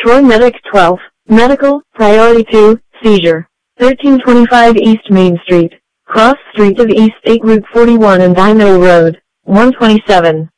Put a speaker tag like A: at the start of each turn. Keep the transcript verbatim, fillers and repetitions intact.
A: Troy Medic twelve, Medical, Priority two, Seizure. thirteen twenty-five East Main Street, Cross Street of East eight Route forty-one and Dino Road, one twenty-seven.